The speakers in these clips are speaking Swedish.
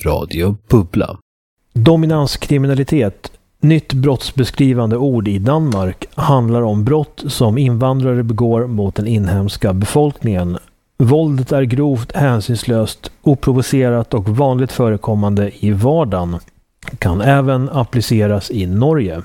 Radio Bubbla. Dominanskriminalitet, nytt brottsbeskrivande ord i Danmark, handlar om brott som invandrare begår mot den inhemska befolkningen. Våldet är grovt, hänsynslöst, oprovocerat och vanligt förekommande i vardagen. Kan även appliceras i Norge.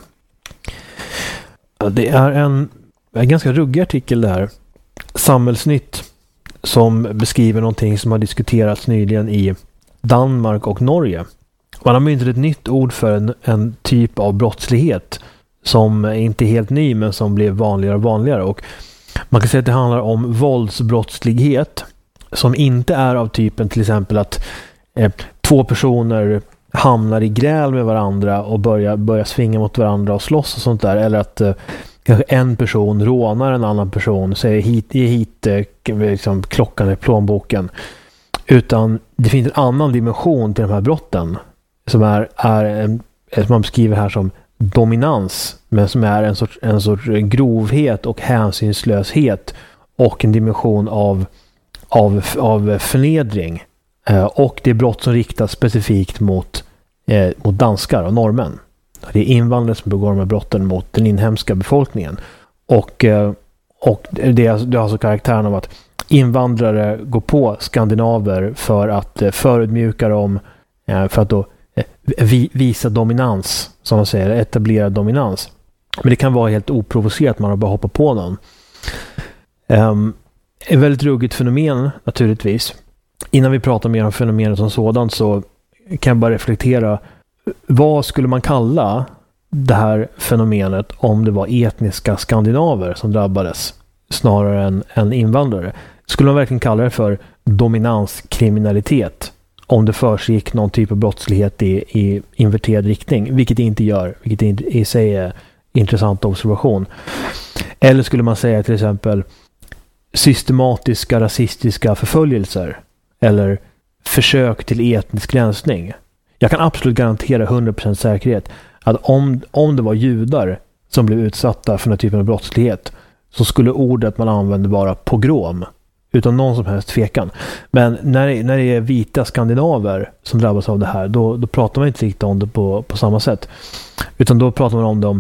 Det är en ganska ruggig artikel det här. Samhällsnytt som beskriver någonting som har diskuterats nyligen i Danmark och Norge. Man har myntat ett nytt ord för en typ av brottslighet som inte är helt ny men som blir vanligare och vanligare. Och man kan säga att det handlar om våldsbrottslighet som inte är av typen till exempel att två personer hamnar i gräl med varandra och börjar svinga mot varandra och slåss och sånt där. Eller att kanske en person rånar en annan person, säger hit liksom, klockan i plånboken. Utan det finns en annan dimension till de här brotten som är som man beskriver här som dominans, men som är en sorts grovhet och hänsynslöshet och en dimension av förnedring. Och det är brott som riktas specifikt mot danskar och norrmän. Det är invandrare som begår de här brotten mot den inhemska befolkningen. Och det är alltså karaktären av att invandrare går på skandinaver för att förödmjuka dem, för att då visa dominans, som man säger, etablera dominans. Men det kan vara helt oprovocerat, man har bara hoppat på någon. Ett väldigt ruggigt fenomen naturligtvis. Innan vi pratar mer om fenomenet som sådant så kan jag bara reflektera, vad skulle man kalla det här fenomenet om det var etniska skandinaver som drabbades snarare än invandrare? Skulle man verkligen kalla det för dominanskriminalitet om det försiggick någon typ av brottslighet i inverterad riktning, vilket det inte gör, vilket i sig är intressant observation? Eller skulle man säga till exempel systematiska rasistiska förföljelser eller försök till etnisk rensning? Jag kan absolut garantera 100% säkerhet att om det var judar som blev utsatta för den här typen av brottslighet så skulle ordet man använde vara pogrom, utan någon som helst tvekan. Men när det är vita skandinaver som drabbas av det här, då pratar man inte riktigt om det på samma sätt. Utan då pratar man om det om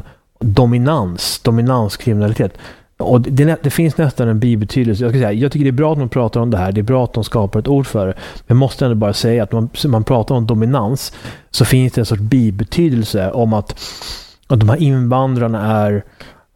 dominanskriminalitet. Och det finns nästan en bibetydelse. Jag tycker det är bra att man pratar om det här. Det är bra att de skapar ett ord för det. Men måste ändå bara säga att man pratar om dominans, så finns det en sorts bibetydelse om att de här invandrarna är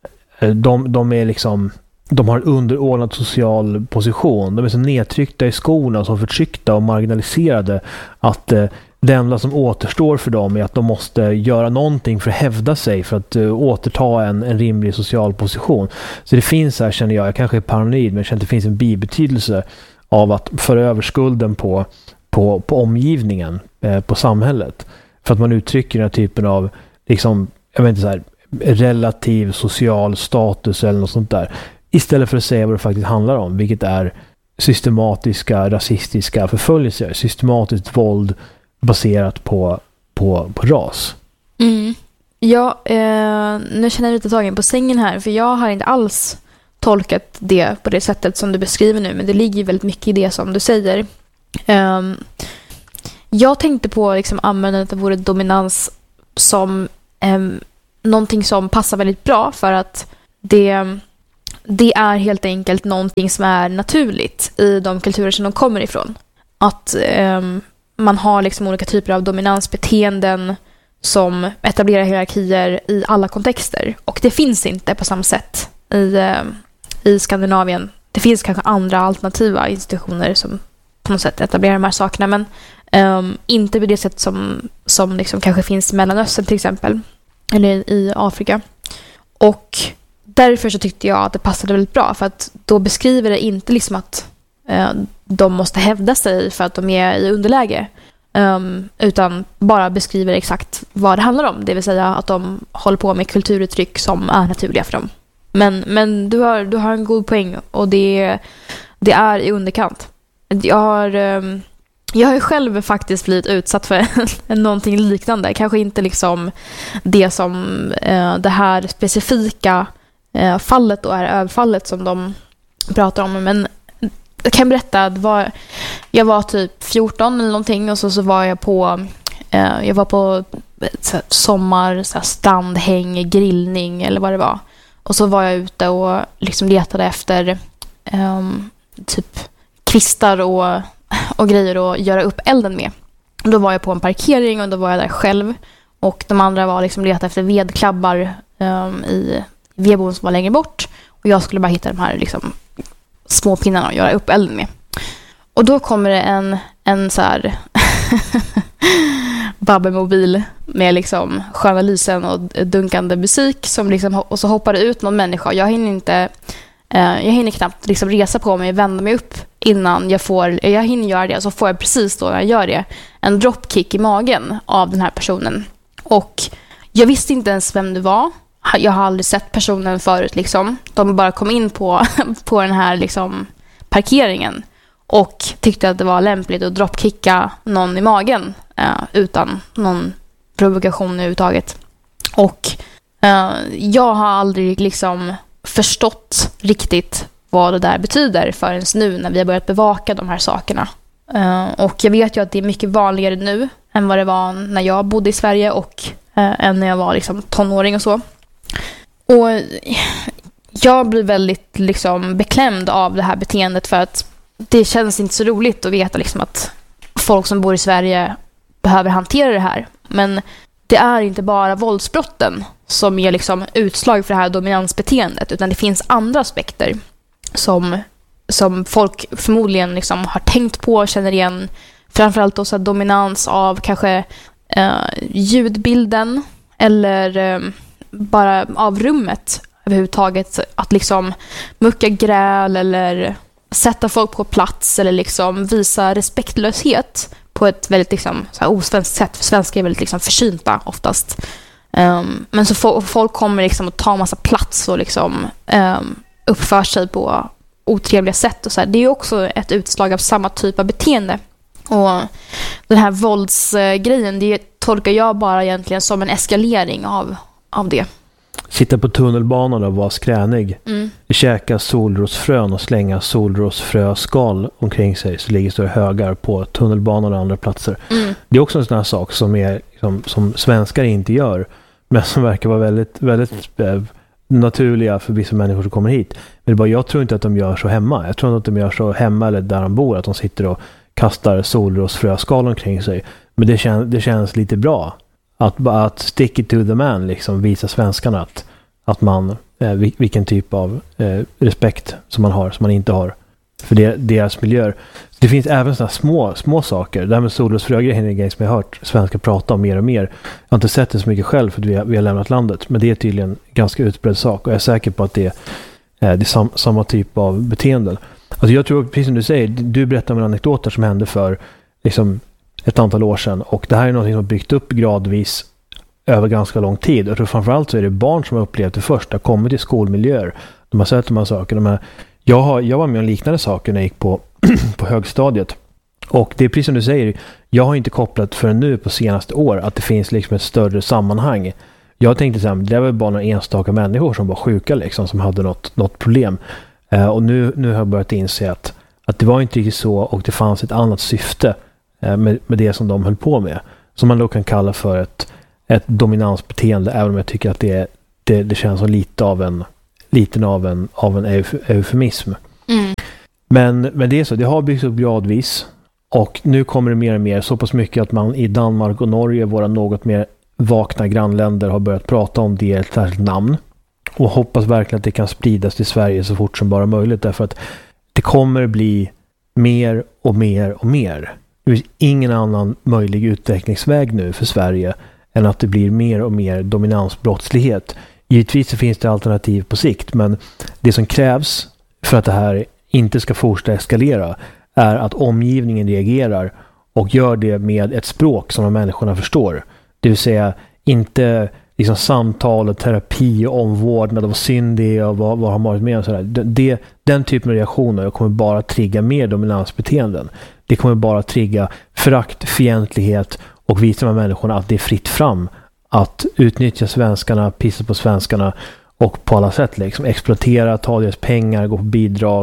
de är liksom, de har en underordnad social position. De är så nedtryckta i skorna, så förtryckta och marginaliserade att det enda som återstår för dem är att de måste göra någonting för att hävda sig, för att återta en rimlig social position. Så det finns här, känner jag kanske är paranoid, men jag känner att det finns en bibetydelse av att föra över skulden på omgivningen, på samhället. För att man uttrycker den här typen av liksom, jag vet inte, så här, relativ social status eller något sånt där. Istället för att säga vad det faktiskt handlar om, vilket är systematiska rasistiska förföljelser, systematiskt våld baserat på ras. Mm. Ja, nu känner jag lite tagen på sängen här, för jag har inte alls tolkat det på det sättet som du beskriver nu, men det ligger väldigt mycket i det som du säger. Jag tänkte på liksom användandet av ordet dominans som någonting som passar väldigt bra, för att det är helt enkelt någonting som är naturligt i de kulturer som de kommer ifrån. Att man har liksom olika typer av dominansbeteenden som etablerar hierarkier i alla kontexter. Och det finns inte på samma sätt i Skandinavien. Det finns kanske andra alternativa institutioner som på något sätt etablerar de här sakerna, men inte på det sätt som liksom kanske finns i Mellanöstern till exempel, eller i Afrika. Och därför så tyckte jag att det passade väldigt bra, för att då beskriver det inte liksom att de måste hävda sig för att de är i underläge, utan bara beskriver exakt vad det handlar om, det vill säga att de håller på med kulturuttryck som är naturliga för dem. Men du har en god poäng, och det är i underkant. Jag har själv faktiskt blivit utsatt för någonting liknande. Kanske inte liksom det som det här specifika fallet då är överfallet som de pratar om. Men kan berätta att jag var typ 14 eller någonting, och så var jag på sommar, så här, strandhäng, grillning eller vad det var. Och så var jag ute och liksom letade efter typ kvistar och grejer att göra upp elden med. Och då var jag på en parkering och då var jag där själv. Och de andra var liksom letade efter vedklabbar i vedboden som var längre bort. Och jag skulle bara hitta de här liksom små pinnarna och göra upp elden med. Och då kommer det en så här babbemobil med liksom sköna lysen och dunkande musik som liksom, och så hoppar det ut någon människa. Jag hinner knappt liksom resa på mig och vända mig upp innan jag hinner göra det, så får jag precis då när jag gör det en dropkick i magen av den här personen. Och jag visste inte ens vem det var. Jag har aldrig sett personen förut liksom. De bara kom in på den här liksom parkeringen och tyckte att det var lämpligt att dropkicka någon i magen utan någon provokation överhuvudtaget. Och jag har aldrig liksom förstått riktigt vad det där betyder förrän nu när vi har börjat bevaka de här sakerna. Och jag vet ju att det är mycket vanligare nu än vad det var när jag bodde i Sverige och än när jag var liksom tonåring och så. Och jag blir väldigt liksom beklämd av det här beteendet, för att det känns inte så roligt att veta liksom att folk som bor i Sverige behöver hantera det här. Men det är inte bara våldsbrotten som är liksom utslag för det här dominansbeteendet, utan det finns andra aspekter som folk förmodligen liksom har tänkt på och känner igen. Framförallt då så dominans av kanske ljudbilden eller bara av rummet överhuvudtaget. Att liksom mucka gräl eller sätta folk på plats eller liksom visa respektlöshet på ett väldigt liksom så här osvenskt sätt. För svenskar är väldigt liksom försynta oftast. Men så folk kommer liksom att ta massa plats och liksom uppför sig på otrevliga sätt och så här. Det är också ett utslag av samma typ av beteende. Och den här våldsgrejen, det tolkar jag bara egentligen som en eskalering av det. Sitta på tunnelbanan och vara skränig. Käka solrosfrön och slänga solrosfröskal omkring sig, så ligger stora högar på tunnelbanan och andra platser. Det är också en sån här sak som är som svenskar inte gör, men som verkar vara väldigt, väldigt naturliga för vissa människor som kommer hit. Men jag tror inte att de gör så hemma. Jag tror inte att de gör så hemma eller där de bor, att de sitter och kastar solrosfröskal omkring sig. Men det känns lite bra att stick it to the man, liksom visa svenskarna att man vilken typ av respekt som man har, som man inte har för deras miljöer. Så det finns även sådana små saker. Det här med solrosfrögrejen är en grej som jag har hört svenskar prata om mer och mer. Jag har inte sett det så mycket själv för att vi har lämnat landet, men det är tydligen en ganska utbredd sak, och jag är säker på att det är samma typ av beteenden. Alltså jag tror, precis som du säger, du berättar om en anekdoter som hände för liksom ett antal år sedan, och det här är något som har byggt upp gradvis över ganska lång tid. Jag tror framförallt så är det barn som har upplevt det först, har kommit till skolmiljöer, de har sett de här sakerna. Jag var med om liknande saker när jag gick på högstadiet, och det är precis som du säger, jag har inte kopplat förrän nu på senaste år att det finns liksom ett större sammanhang. Jag tänkte så här, det var bara några enstaka människor som var sjuka liksom, som hade något problem. Och nu har jag börjat inse att det var inte riktigt så, och det fanns ett annat syfte med det som de höll på med, som man då kan kalla för ett dominansbeteende, även om jag tycker att det känns som lite av en eufemism. Men det är så, det har byggts upp gradvis, och nu kommer det mer och mer, så pass mycket att man i Danmark och Norge, våra något mer vakna grannländer, har börjat prata om det ett särskilt namn, och hoppas verkligen att det kan spridas till Sverige så fort som bara möjligt, därför att det kommer bli mer och mer och mer. Det finns ingen annan möjlig utvecklingsväg nu för Sverige än att det blir mer och mer dominansbrottslighet. Givetvis så finns det alternativ på sikt, men det som krävs för att det här inte ska fortsätta eskalera är att omgivningen reagerar och gör det med ett språk som de människorna förstår. Det vill säga inte liksom samtal och terapi och omvårdnad och vad synd det är och vad har varit med och sådär. Den typen av reaktioner kommer bara trigga mer dominansbeteenden. Det kommer bara trigga förakt, fientlighet och visa de här människorna att det är fritt fram att utnyttja svenskarna, pissa på svenskarna och på alla sätt liksom exploatera, ta deras pengar, gå på bidrag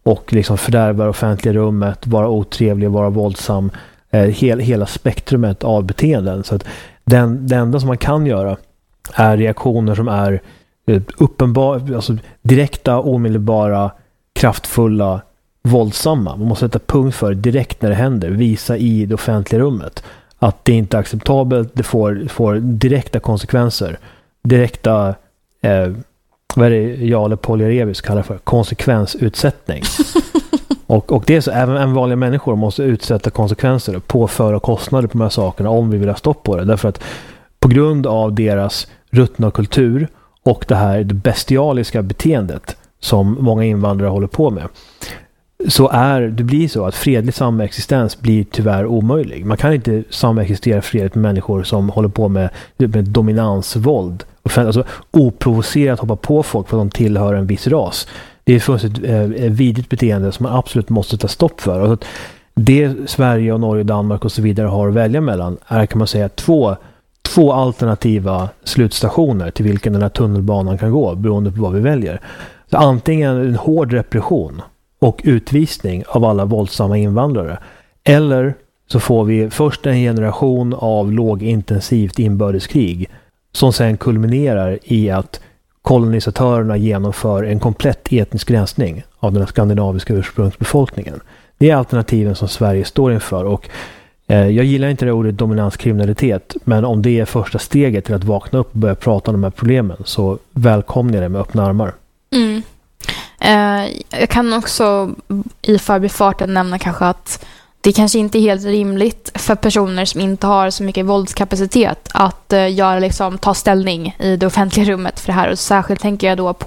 och liksom fördärvar offentliga rummet, vara otrevlig, vara våldsam, hela spektrumet av beteenden. Så att det enda som man kan göra är reaktioner som är uppenbara, alltså direkta, omedelbara, kraftfulla, våldsamma. Man måste sätta punkt för direkt när det händer, visa i det offentliga rummet att det inte är acceptabelt, det får direkta konsekvenser, direkta vad är det Jale Poljarevius kallar för konsekvensutsättning. och det är så, även vanliga människor måste utsätta konsekvenser, påföra kostnader på de här sakerna om vi vill ha stopp på det. Därför att på grund av deras ruttna kultur och det bestialiska beteendet som många invandrare håller på med, så det blir så att fredlig samexistens blir tyvärr omöjlig. Man kan inte samexistera fredligt med människor som håller på med dominansvåld. Alltså oprovocerat hoppa på folk för att de tillhör en viss ras. Det är fullständigt vidrigt beteende som man absolut måste ta stopp för. Och det Sverige och Norge och Danmark och så vidare har att välja mellan är, kan man säga, två alternativa slutstationer till vilken den här tunnelbanan kan gå beroende på vad vi väljer. Så antingen en hård repression och utvisning av alla våldsamma invandrare, eller så får vi först en generation av lågintensivt inbördeskrig som sen kulminerar i att kolonisatörerna genomför en komplett etnisk rensning av den skandinaviska ursprungsbefolkningen. Det är alternativen som Sverige står inför, och jag gillar inte det ordet dominanskriminalitet, men om det är första steget till att vakna upp och börja prata om de här problemen, så välkomnar jag det med öppna armar. Mm. Jag kan också i förbifarten nämna kanske att det kanske inte är helt rimligt för personer som inte har så mycket våldskapacitet att ta ställning i det offentliga rummet för det här. Och särskilt tänker jag då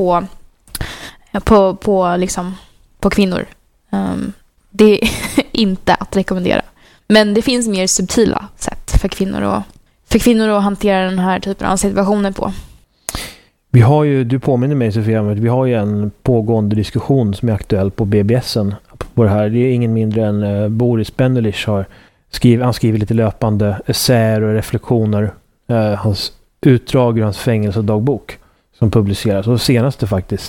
på kvinnor. Det är inte att rekommendera. Men det finns mer subtila sätt för kvinnor att hantera den här typen av situationer på. Vi har ju, du påminner mig Sofia, att vi har ju en pågående diskussion som är aktuell på BBSen på det här. Det är ingen mindre än Boris Benulich han skriver lite löpande essäer och reflektioner. Hans utdrag ur hans fängelsedagbok som publiceras. Och senaste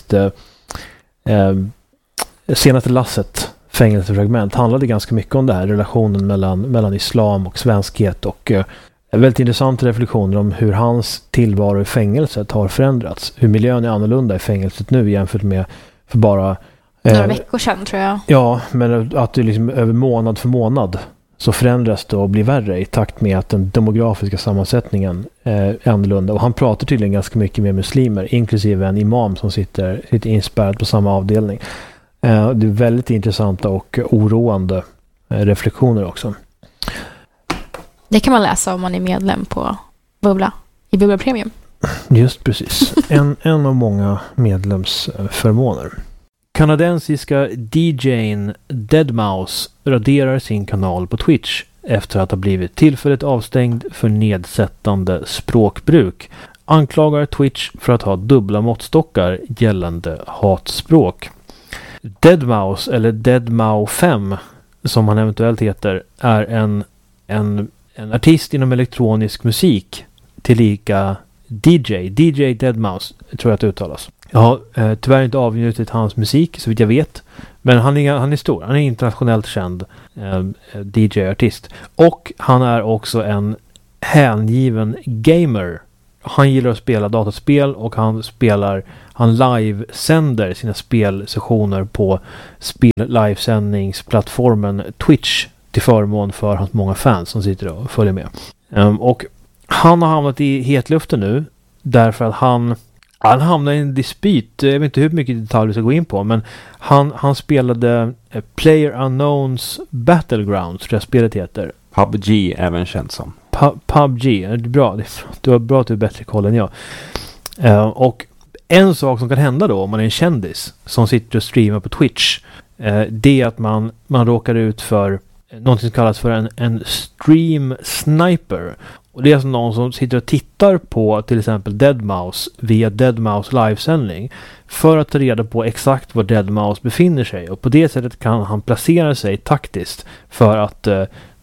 lasset, fängelsefragment, handlade ganska mycket om det här, relationen mellan islam och svenskhet, och väldigt intressanta reflektioner om hur hans tillvaro i fängelset har förändrats. Hur miljön är annorlunda i fängelset nu jämfört med för bara några veckor sedan, tror jag. Ja, men att det liksom över månad för månad så förändras det och blir värre i takt med att den demografiska sammansättningen är annorlunda. Och han pratar tydligen ganska mycket med muslimer, inklusive en imam som sitter inspärrad på samma avdelning. Det är väldigt intressanta och oroande reflektioner också. Det kan man läsa om man är medlem på Bubbla, i Bubbla Premium. Just precis. En av många medlemsförmåner. Kanadensiska DJ:n Deadmau5 raderar sin kanal på Twitch efter att ha blivit tillfälligt avstängd för nedsättande språkbruk. Anklagar Twitch för att ha dubbla måttstockar gällande hatspråk. Deadmau5, eller Deadmau5 som han eventuellt heter, är en artist inom elektronisk musik, tillika DJ Deadmau5, tror jag att det uttalas. Jag har tyvärr inte avnjutit hans musik så vitt jag vet, men han är stor, han är internationellt känd DJ-artist, och han är också en hängiven gamer. Han gillar att spela dataspel, och han livesänder sina spelsessioner på livesändningsplattformen Twitch till förmån för hans många fans som sitter och följer med. Och han har hamnat i hetluften nu därför att han hamnade i en dispyt. Jag vet inte hur mycket detaljer vi ska gå in på, men han spelade PlayerUnknown's Battlegrounds, tror jag spelet heter. PUBG även känt som. PUBG, det är bra. Det var bra att du är bättre koll än jag. Och en sak som kan hända då om man är en kändis som sitter och streamar på Twitch, det är att man råkar ut för något som kallas för en stream sniper. Och det är alltså någon som sitter och tittar på till exempel Deadmau5 via Deadmau5 livesändning för att ta reda på exakt var Deadmau5 befinner sig. Och på det sättet kan han placera sig taktiskt för att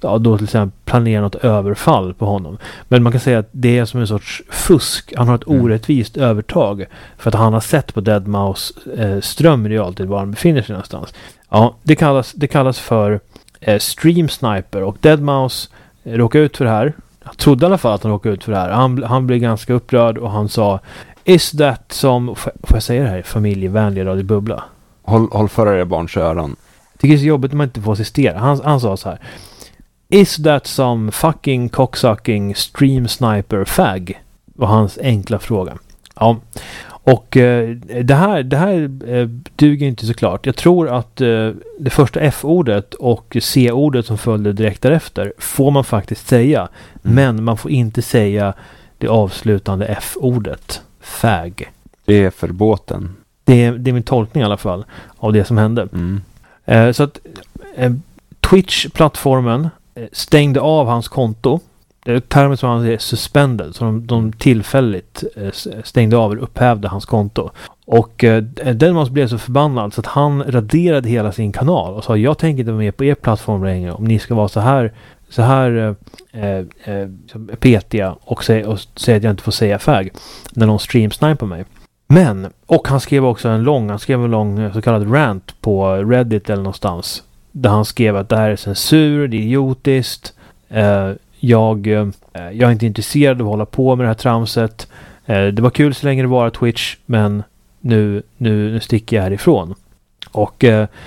då till exempel planera något överfall på honom. Men man kan säga att det är som en sorts fusk. Han har ett orättvist övertag för att han har sett på Deadmau5 ström i realtid var han befinner sig någonstans. Ja, det kallas för stream sniper, och Deadmau5 råkade ut för det här. Jag trodde i alla fall att han råkade ut för det här. Han blev ganska upprörd och han sa, is that som, får jag säga det här, familjevänlig radiobubbla? Håll för era barns öron. Jag tycker det är så jobbigt att man inte får assistera. Han sa så här, is that some fucking cocksucking stream sniper fag? Var hans enkla fråga. Ja. Och det här duger inte såklart. Jag tror att det första F-ordet och C-ordet som följde direkt därefter får man faktiskt säga. Men man får inte säga det avslutande F-ordet. Fag. Det är för båten. Det är min tolkning i alla fall av det som hände. Så att Twitch-plattformen stängde av hans konto. Det är termen som han är suspended. Så de tillfälligt stängde av och upphävde hans konto. Och Deadmau5 blev så förbannad så att han raderade hela sin kanal och sa, jag tänker inte vara med på er plattform längre om ni ska vara så här petiga och säga att jag inte får säga fag när någon streamsniper mig. Men, och han skrev också en lång så kallad rant på Reddit eller någonstans. Där han skrev att det här är censur, det är idiotiskt. Jag är inte intresserad av att hålla på med det här tramset. Det var kul så länge det var Twitch, men nu sticker jag härifrån. Och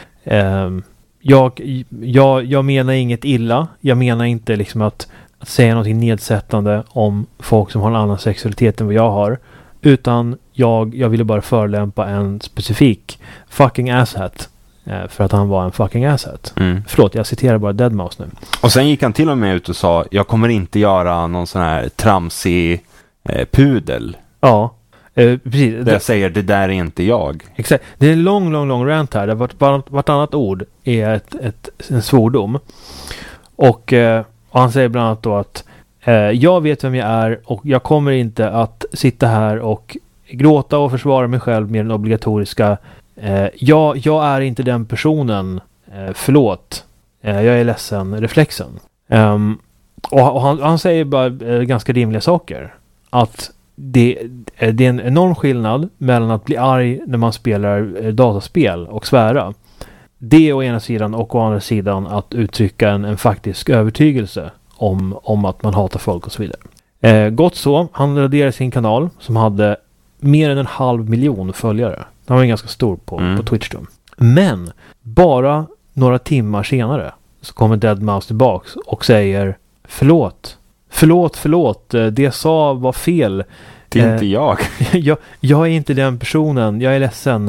jag menar inget illa. Jag menar inte liksom att säga något nedsättande om folk som har en annan sexualitet än vad jag har. Utan jag ville bara förolämpa en specifik fucking asshat. För att han var en fucking asshat. Förlåt, jag citerar bara Deadmau5 nu. Och sen gick han till och med ut och sa, jag kommer inte göra någon sån här tramsig pudel. Ja, precis. Där jag säger, det där är inte jag. Exakt. Det är en lång rant här. Där vartannat ord är en svordom. Och han säger bland annat då att jag vet vem jag är och jag kommer inte att sitta här och gråta och försvara mig själv med den obligatoriska jag är inte den personen, förlåt, jag är ledsen, reflexen. Och han säger bara ganska rimliga saker. Att det är en enorm skillnad mellan att bli arg när man spelar dataspel och svära. Det å ena sidan, och å andra sidan att uttrycka en faktisk övertygelse om att man hatar folk och så vidare. Gott så, han raderade sin kanal som hade mer än 500 000 följare. Han var ganska stor på Twitch då. Men bara några timmar senare så kommer Deadmau5 tillbaks och säger förlåt. Det jag sa var fel. Det är inte jag. Jag är inte den personen. Jag är ledsen.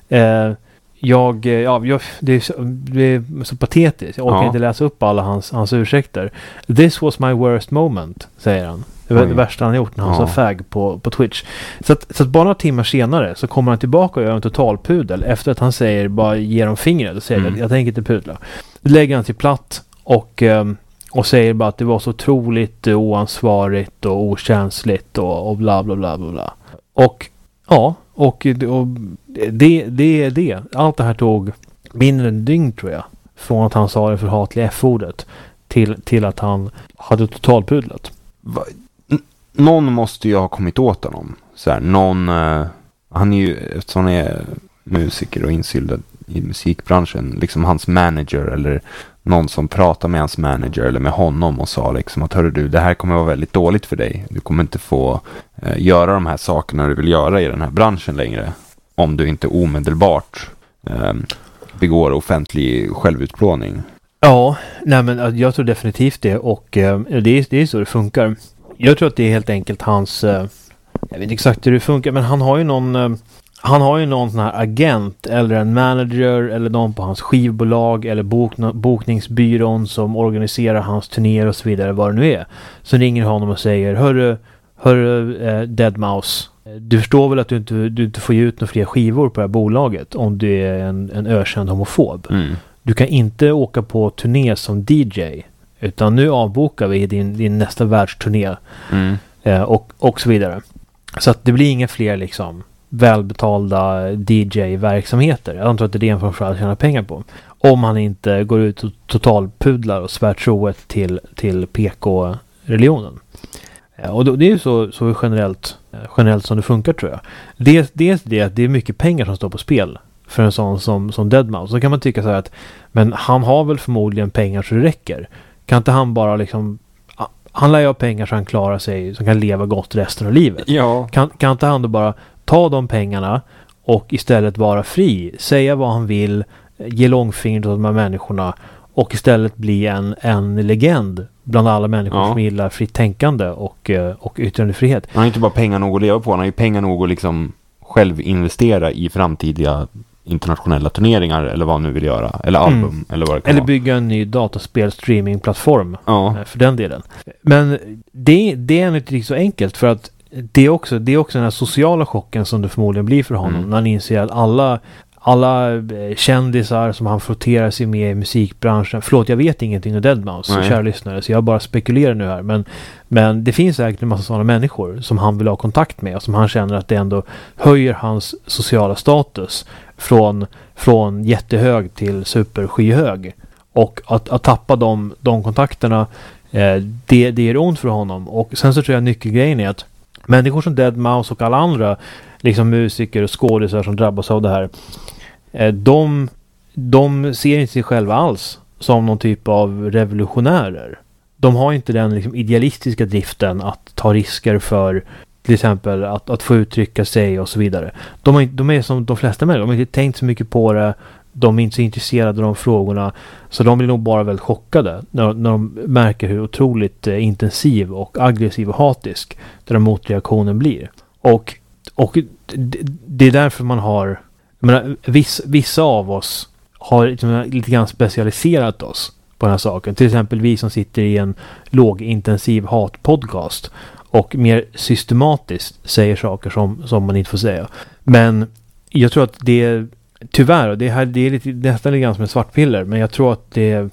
Det är så patetiskt. Jag orkar inte läsa upp alla hans ursäkter. This was my worst moment, säger han. Det var det värsta han gjort när han sa fag på Twitch. Så att bara några timmar senare så kommer han tillbaka och gör en totalpudel efter att han säger, bara ger dem fingret och säger att jag tänker inte pudla. Då lägger han sig platt och säger bara att det var så otroligt oansvarigt och okänsligt och bla bla bla bla bla. Och det är det. Allt det här tog mindre än dygn, tror jag. Från att han sa det förhatliga F-ordet till att han hade totalpudlat. Någon måste ju ha kommit åt honom. Så här, han är ju, eftersom han är musiker och insyltad i musikbranschen, liksom hans manager eller någon som pratar med hans manager eller med honom och sa liksom att hörru du, det här kommer vara väldigt dåligt för dig. Du kommer inte få göra de här sakerna du vill göra i den här branschen längre om du inte omedelbart begår offentlig självutplåning. Ja, nej men jag tror definitivt det, och det är så det funkar. Jag tror att det är helt enkelt hans, jag vet inte exakt hur det funkar, men han har ju någon sån här agent eller en manager eller någon på hans skivbolag eller bokningsbyrån som organiserar hans turnéer och så vidare, vad det nu är. Så ringer honom och säger, hörru Deadmau5, du förstår väl att du inte får ge ut några fler skivor på det här bolaget om du är en ökänd homofob. Du kan inte åka på turné som DJ, utan nu avbokar vi din nästa världsturné och så vidare. Så att det blir inga fler liksom välbetalda DJ-verksamheter. Jag antar att det är det han framförallt tjänar pengar på. Om han inte går ut och totalpudlar och svär troet till PK-religionen. Och det är ju så generellt som det funkar, tror jag. Dels det att det är mycket pengar som står på spel för en sån som Deadmau5. Så kan man tycka så här att men han har väl förmodligen pengar så det räcker. Kan inte han bara liksom... Han lär ju ha pengar så han klarar sig, så han kan leva gott resten av livet. Ja. Kan inte han då bara ta de pengarna och istället vara fri? Säga vad han vill, ge långfingret åt de här människorna och istället bli en legend bland alla människor som gillar fritt tänkande och yttrandefrihet. Han har inte bara pengar nog att leva på, han har ju pengar nog att liksom själv investera i framtida internationella turneringar eller vad han nu vill göra. Eller album eller vad det kan eller vara. bygga en ny dataspel-streamingplattform för den delen. Men det är inte riktigt så enkelt, för att det är också den här sociala chocken som det förmodligen blir för honom när han inser att alla kändisar som han frotterar sig med i musikbranschen. Förlåt, jag vet ingenting om Deadmau5, kära lyssnare, så jag bara spekulerar nu här. Men det finns säkert en massa sådana människor som han vill ha kontakt med och som han känner att det ändå höjer hans sociala status från jättehög till superskyhög. Och att tappa de kontakterna, det är ont för honom. Och sen så tror jag nyckelgrejen är att människor som Deadmau5 och alla andra liksom musiker och skådespelare som drabbas av det här, de ser inte sig själva alls som någon typ av revolutionärer. De har inte den liksom idealistiska driften att ta risker för till exempel att få uttrycka sig och så vidare. De är som de flesta människor, de har inte tänkt så mycket på det, de är inte så intresserade av de frågorna, så de blir nog bara väldigt chockade när de märker hur otroligt intensiv och aggressiv och hatisk den motreaktionen blir. Och det är därför man har, jag menar, vissa av oss har lite grann specialiserat oss på den här saken. Till exempel vi som sitter i en lågintensiv hatpodcast och mer systematiskt säger saker som man inte får säga. Men jag tror att det är tyvärr, det är nästan lite grann som en svartpiller, men jag tror att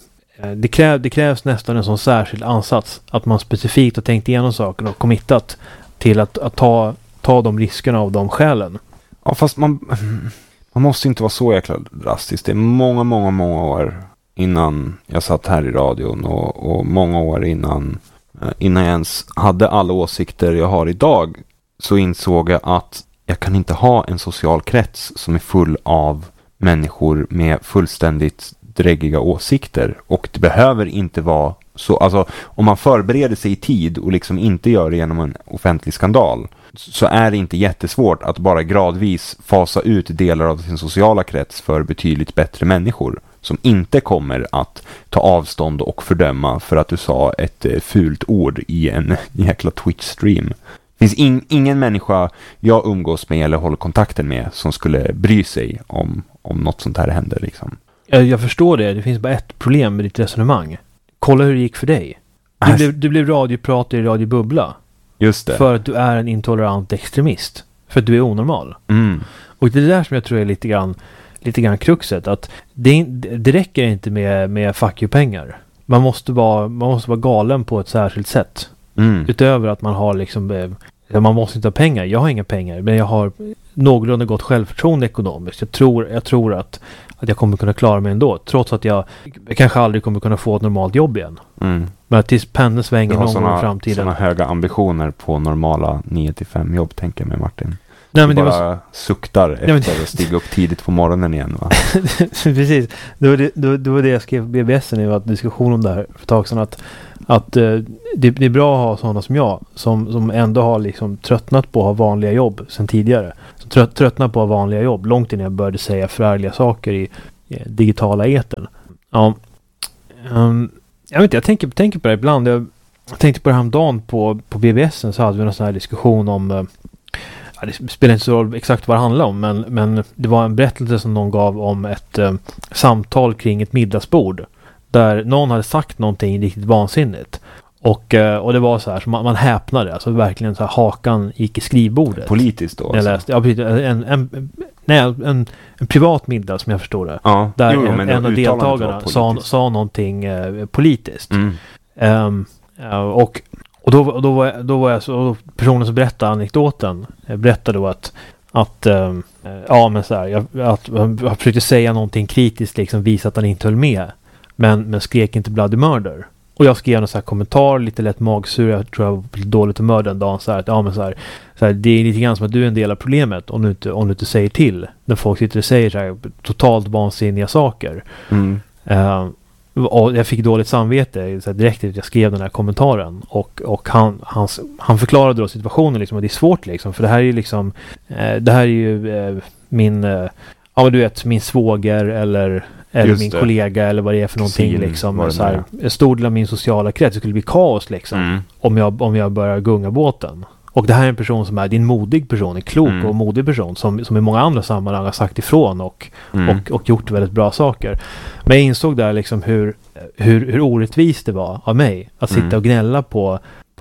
det krävs nästan en sån särskild ansats att man specifikt har tänkt igenom saken och committat till att ta de riskerna av de skälen. Ja, fast man måste inte vara så jäkla drastisk. Det är många år innan jag satt här i radion och många år innan jag ens hade alla åsikter jag har idag, så insåg jag att jag kan inte ha en social krets som är full av människor med fullständigt dräggiga åsikter. Och det behöver inte vara så, alltså om man förbereder sig i tid och liksom inte gör det genom en offentlig skandal, så är det inte jättesvårt att bara gradvis fasa ut delar av sin sociala krets för betydligt bättre människor som inte kommer att ta avstånd och fördöma för att du sa ett fult ord i en jäkla Twitch-stream. Det finns ingen människa jag umgås med eller håller kontakten med som skulle bry sig om något sånt här händer liksom. Jag förstår det. Det finns bara ett problem med ditt resonemang. Kolla hur det gick för dig. Du blev radiopratare i Radio Bubbla. Just det. För att du är en intolerant extremist. För att du är onormal. Mm. Och det är där som jag tror är lite grann kruxet. Att det räcker inte med fuck you-pengar. Man måste vara galen på ett särskilt sätt. Mm. Utöver att man har liksom... Man måste inte ha pengar. Jag har inga pengar. Men jag har någorlunda gott självförtroende ekonomiskt. Jag tror att jag kommer kunna klara mig ändå. Trots att jag kanske aldrig kommer kunna få ett normalt jobb igen. Mm. Men tills pendeln svänger någon gång i framtiden. Du har sådana höga ambitioner på normala 9-5 jobb, tänker jag med Martin. Nej, men du bara suktar efter att stiga upp tidigt på morgonen igen, va? Precis. Det var det jag skrev på BBS nu, att diskussion om det här för ett tag sedan, att det är bra att ha sådana som jag som ändå har liksom tröttnat på att ha vanliga jobb sedan tidigare. Tröttnat på att ha vanliga jobb långt innan jag började säga förärliga saker i digitala etern. Ja. Jag vet inte, jag tänker på det ibland. Jag tänkte på det här om dagen på BBS, så hade vi en sån här diskussion om det spelar inte så roll exakt vad det handlar om, men det var en berättelse som någon gav om ett samtal kring ett middagsbord där någon hade sagt någonting riktigt vansinnigt. Och det var så här, så man häpnade, alltså verkligen så här, hakan gick i skrivbordet. Politiskt då? Jag läste, en privat middag som jag förstår det. Ja. Där en av deltagarna sa någonting politiskt. Mm. Och då var jag så, personen som berättade anekdoten berättade då att men så här, jag försökte säga någonting kritiskt, liksom visa att han inte höll med, men skrek inte bloody murder. Och jag skrev en så här kommentar, lite lätt magsur, jag tror jag var lite dåligt humör den dagen, så här, att så här, det är lite grann som att du är en del av problemet om du inte säger till, när folk sitter och säger så här totalt vansinniga saker. Och jag fick dåligt samvete så här, direkt efter jag skrev den här kommentaren, och han förklarade då situationen liksom, att det är svårt liksom, för det här är ju liksom min du vet, min svåger eller min kollega eller vad det är för någonting liksom, så här, en stor del av min sociala krets skulle bli kaos liksom, om jag börjar gunga båten. Och det här är en person som är en modig person, en klok och modig person som i många andra sammanhang har sagt ifrån och gjort väldigt bra saker. Men jag insåg där liksom hur orättvist det var av mig att sitta och gnälla på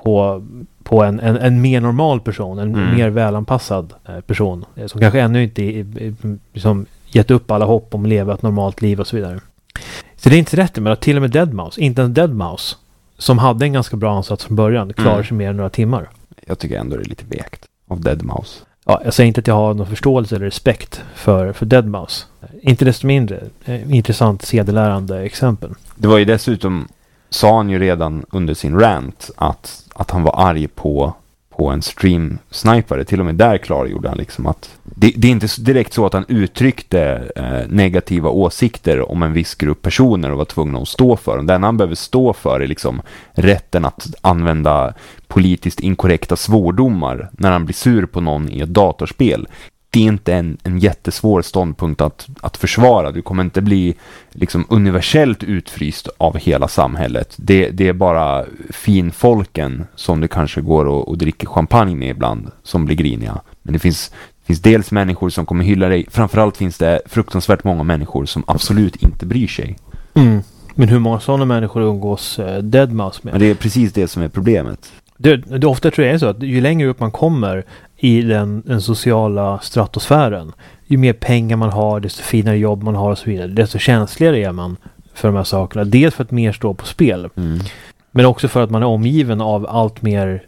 en mer normal person, en mer välanpassad person som kanske ännu inte liksom gett upp alla hopp om att leva ett normalt liv och så vidare. Så det är inte rätt, men att till och med Deadmau5, inte en Deadmau5 som hade en ganska bra ansats från början, klarar sig mer än några timmar. Jag tycker ändå det är lite vekt av Deadmau5. Ja, jag säger inte att jag har någon förståelse eller respekt för Deadmau5. Inte desto mindre intressant sedelärande exempel. Det var ju dessutom, sa han ju redan under sin rant att han var arg på en stream-snipare. Till och med där klargjorde han liksom att det är inte direkt så att han uttryckte negativa åsikter om en viss grupp personer och var tvungen att stå för dem. Den han behöver stå för är liksom rätten att använda politiskt inkorrekta svordomar när han blir sur på någon i ett datorspel. Det är inte en jättesvår ståndpunkt att försvara. Du kommer inte bli liksom universellt utfryst av hela samhället. Det är bara finfolken som du kanske går och dricker champagne med ibland som blir griniga. Men det finns dels människor som kommer hylla dig. Framförallt finns det fruktansvärt många människor som absolut inte bryr sig. Men hur många sådana människor umgås Deadmau5 med? Men det är precis det som är problemet. Det ofta tror jag är så att ju längre upp man kommer i den sociala stratosfären, ju mer pengar man har, desto finare jobb man har och så vidare, desto känsligare är man för de här sakerna. Dels för att mer står på spel, men också för att man är omgiven av allt mer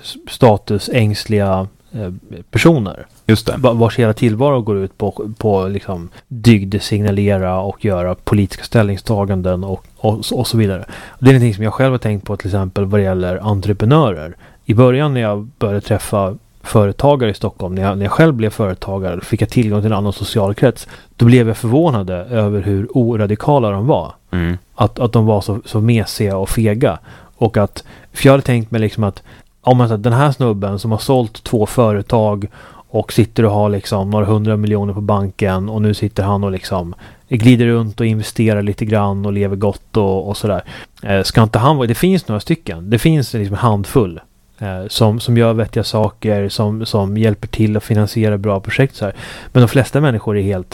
statusängsliga personer. Just det. Vars hela tillvaro går ut på liksom dygdesignalera och göra politiska ställningstaganden och så vidare. Det är någonting som jag själv har tänkt på till exempel vad det gäller entreprenörer. I början när jag började träffa företagare i Stockholm, när jag själv blev företagare, fick jag tillgång till en annan social krets, då blev jag förvånad över hur oradikala de var. Att de var så mesiga och fega. Och för jag hade tänkt mig liksom att om man säger den här snubben som har sålt 2 företag och sitter och har liksom några 100 miljoner på banken, och nu sitter han och liksom glider runt och investerar lite grann och lever gott och sådär. Ska inte han vara, det finns några stycken, det finns liksom en handfull som gör vettiga saker, som hjälper till att finansiera bra projekt så här. Men de flesta människor är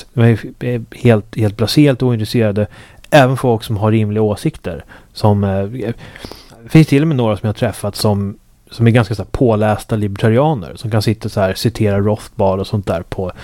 helt blasé, helt ointresserade. Även folk som har rimliga åsikter. Det finns till och med några som jag har träffat som är ganska så här pålästa libertarianer som kan sitta så här, citera Rothbard och sånt där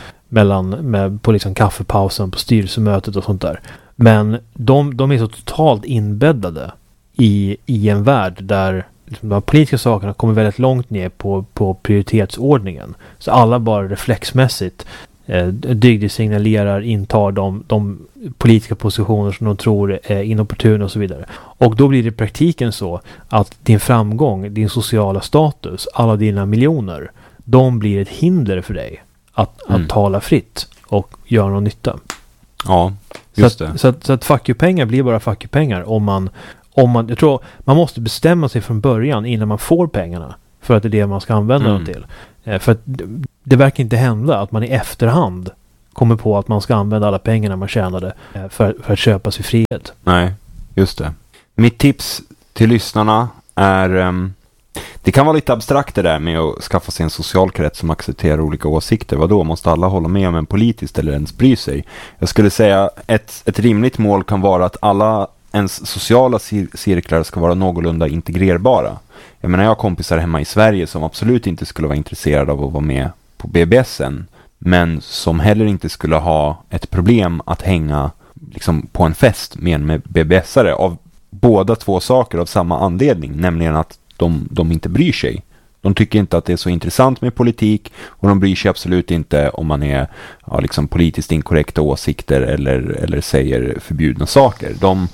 på liksom kaffepausen på styrelsemötet och sånt där. Men de är så totalt inbäddade i en värld där liksom de politiska sakerna kommer väldigt långt ner på prioritetsordningen. Så alla bara reflexmässigt dygdesignalerar, intar de politiska positioner som de tror är inopportuna och så vidare. Och då blir det i praktiken så att din framgång, din sociala status, alla dina miljoner, de blir ett hinder för dig att tala fritt och göra någon nytta. Ja, just det. Så att fuck you-pengar blir bara fuck you-pengar om man, jag tror man måste bestämma sig från början innan man får pengarna för att det är det man ska använda dem till. För att det verkar inte hända att man i efterhand kommer på att man ska använda alla pengarna man tjänade för att köpa sig frihet. Nej, just det. Mitt tips till lyssnarna är det kan vara lite abstrakt det där med att skaffa sig en social krets som accepterar olika åsikter. Vadå? Måste alla hålla med om en politiskt eller ens bry sig? Jag skulle säga ett rimligt mål kan vara att alla ens sociala cirklar ska vara någorlunda integrerbara. Jag menar, jag har kompisar hemma i Sverige som absolut inte skulle vara intresserade av att vara med på BBSen, men som heller inte skulle ha ett problem att hänga liksom på en fest med BBSare av båda två saker av samma anledning, nämligen att de inte bryr sig. De tycker inte att det är så intressant med politik och de bryr sig absolut inte om man är liksom politiskt inkorrekta åsikter eller säger förbjudna saker.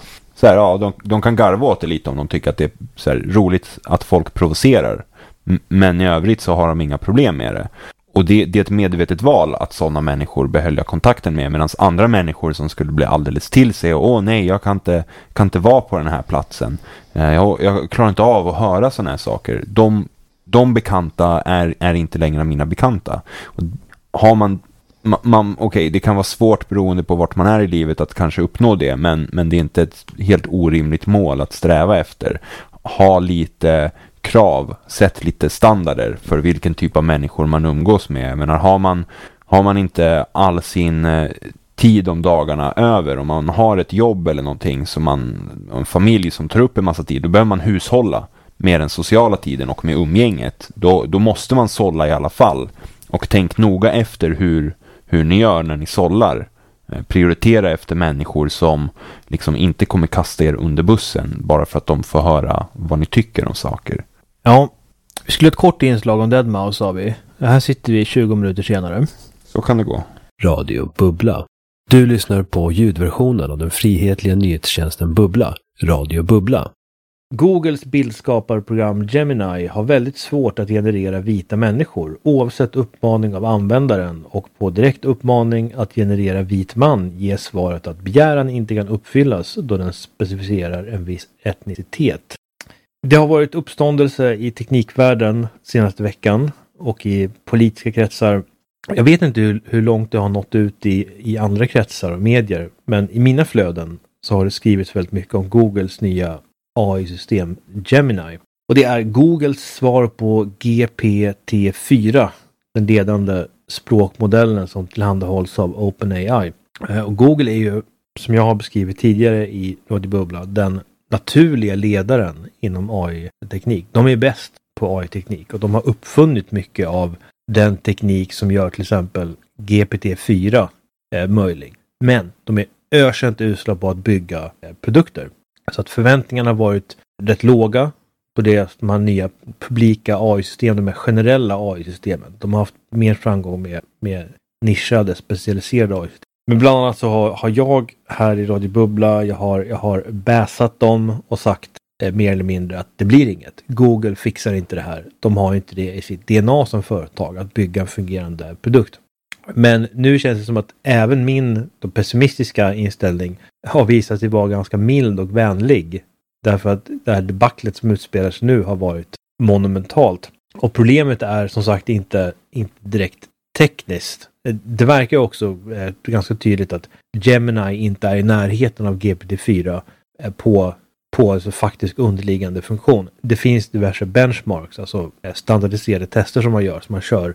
De kan garva åt det lite om de tycker att det är så här roligt att folk provocerar. Men i övrigt så har de inga problem med det. Och det är ett medvetet val att sådana människor behöll jag kontakten med, medan andra människor som skulle bli alldeles till sig och nej, jag kan inte vara på den här platsen. Jag klarar inte av att höra sådana här saker. De bekanta är inte längre mina bekanta. Och har man okej, det kan vara svårt beroende på vart man är i livet att kanske uppnå det, men det är inte ett helt orimligt mål att sträva efter. Ha lite krav, sätt lite standarder för vilken typ av människor man umgås med. Men har man inte all sin tid om dagarna över, om man har ett jobb eller någonting en familj som tar upp en massa tid, då behöver man hushålla med den sociala tiden och med umgänget. Då måste man sålla i alla fall. Och tänk noga efter hur ni gör när ni sållar. Prioritera efter människor som liksom inte kommer kasta er under bussen bara för att de får höra vad ni tycker om saker. Ja, vi skulle ha ett kort inslag om Deadmau5, sa vi. Här sitter vi 20 minuter senare. Så kan det gå. Radio Bubbla. Du lyssnar på ljudversionen av den frihetliga nyhetstjänsten Bubbla. Radio Bubbla. Googles bildskaparprogram Gemini har väldigt svårt att generera vita människor oavsett uppmaning av användaren, och på direkt uppmaning att generera vit man ges svaret att begäran inte kan uppfyllas då den specificerar en viss etnicitet. Det har varit uppståndelse i teknikvärlden senaste veckan och i politiska kretsar. Jag vet inte hur långt det har nått ut i andra kretsar och medier, men i mina flöden så har det skrivits väldigt mycket om Googles nya AI-system Gemini. Och det är Googles svar på GPT-4, den ledande språkmodellen som tillhandahålls av OpenAI. Och Google är ju, som jag har beskrivit tidigare i Radio Bubbla, den naturliga ledaren inom AI-teknik. De är bäst på AI-teknik och de har uppfunnit mycket av den teknik som gör till exempel GPT-4 möjlig. Men de är ökänt usla på att bygga produkter. Så att förväntningarna har varit rätt låga på de här nya publika AI-system, de här generella AI-systemen. De har haft mer framgång med nischade, specialiserade AI-system. Men bland annat så har jag här i Radio Bubbla, jag har bäsat dem och sagt mer eller mindre att det blir inget. Google fixar inte det här. De har inte det i sitt DNA som företag att bygga en fungerande produkt. Men nu känns det som att även min pessimistiska inställning har visat sig vara ganska mild och vänlig. Därför att det här debaclet som utspelar sig nu har varit monumentalt. Och problemet är som sagt inte direkt tekniskt. Det verkar också ganska tydligt att Gemini inte är i närheten av GPT-4 på alltså faktisk underliggande funktion. Det finns diverse benchmarks, alltså standardiserade tester som man kör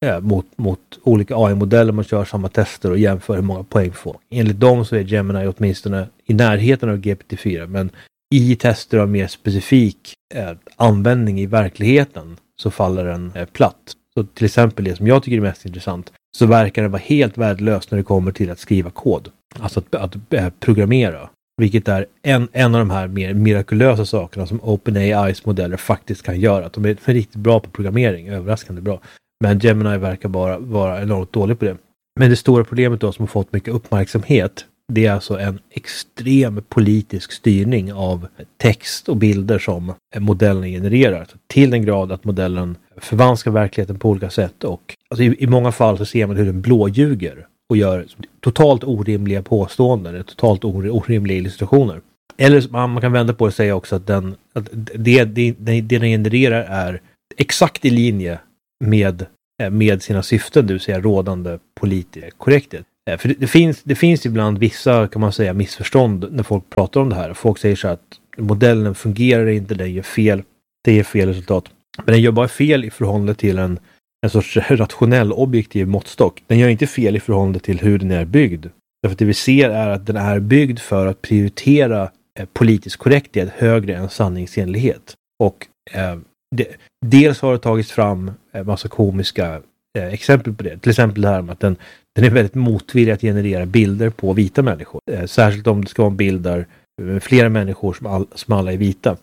mot olika AI-modeller. Man kör samma tester och jämför hur många poäng får. Enligt dem så är Gemini åtminstone i närheten av GPT-4, men i tester av mer specifik användning i verkligheten så faller den platt. Så till exempel det som jag tycker är mest intressant, så verkar det vara helt värdelöst när det kommer till att skriva kod. Alltså att programmera. Vilket är en av de här mer mirakulösa sakerna som OpenAIs modeller faktiskt kan göra. Att de är riktigt bra på programmering, överraskande bra. Men Gemini verkar bara vara enormt dålig på det. Men det stora problemet då som har fått mycket uppmärksamhet, det är alltså en extrem politisk styrning av text och bilder som modellen genererar. Så till den grad att modellen förvanskar verkligheten på olika sätt. Och alltså i många fall så ser man hur den blåljuger och gör totalt orimliga påståenden, totalt orimliga illustrationer. Eller man kan vända på det och säga också att det den genererar är exakt i linje med sina syften, det vill säga rådande politisk korrekthet. För det finns ibland vissa, kan man säga, missförstånd när folk pratar om det här. Folk säger så att modellen fungerar inte, den gör fel, det ger fel resultat. Men den gör bara fel i förhållande till en sorts rationell, objektiv måttstock. Den gör inte fel i förhållande till hur den är byggd. Därför att det vi ser är att den är byggd för att prioritera politisk korrekthet högre än sanningsenlighet. Och dels har det tagits fram en massa komiska exempel på det. Till exempel det här med att den är väldigt motvillig att generera bilder på vita människor. Särskilt om det ska vara en bild där flera människor som alla är vita.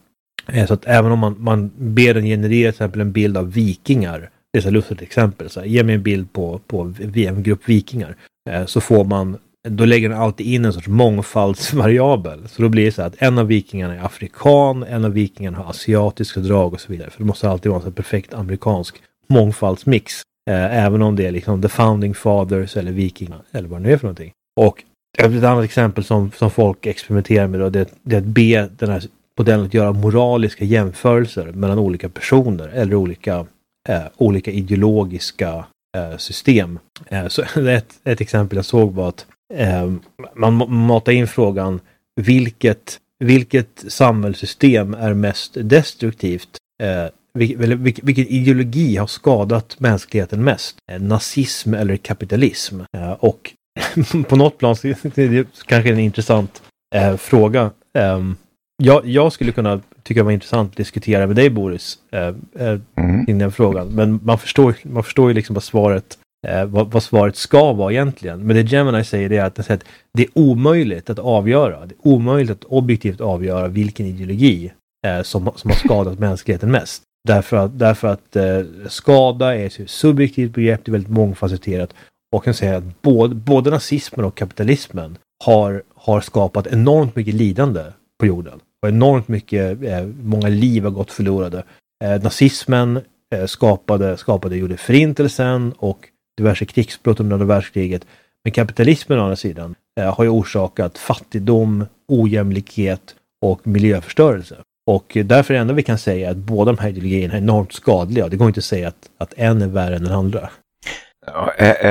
Så att även om man ber den generera till exempel en bild av vikingar, det är så lustigt exempel, så här, ge mig en bild på en grupp vikingar, så får man, då lägger den alltid in en sorts mångfaldsvariabel. Så då blir det så att en av vikingarna är afrikan, en av vikingarna har asiatiska drag och så vidare. För det måste alltid vara en perfekt amerikansk mångfaldsmix. Även om det är liksom the founding fathers eller vikingar eller vad det nu är för någonting. Och ett annat exempel som folk experimenterar med då, det är att be den här modellen att göra moraliska jämförelser mellan olika personer eller olika ideologiska system. Så ett exempel jag såg var att man matar in frågan vilket samhällssystem är mest destruktivt? Vilken ideologi har skadat mänskligheten mest? Nazism eller kapitalism? Och på något plan så är det kanske en intressant fråga. Jag skulle kunna tycka det var intressant att diskutera med dig, Boris, i den frågan. Men man förstår ju liksom vad svaret ska vara egentligen. Men det Gemini säger är att det är omöjligt att avgöra. Det är omöjligt att objektivt avgöra vilken ideologi som har skadat mänskligheten mest. Därför att skada är ett subjektivt begrepp, det är väldigt mångfacetterat. Och kan säga att både nazismen och kapitalismen har skapat enormt mycket lidande på jorden. Och enormt mycket, många liv har gått förlorade. Nazismen gjorde förintelsen och diverse krigsbrott under andra världskriget. Men kapitalismen å andra sidan har ju orsakat fattigdom, ojämlikhet och miljöförstörelse. Och därför är det enda vi kan säga att båda de här ideologierna är enormt skadliga. Det går inte att säga att en är värre än den andra. Ja,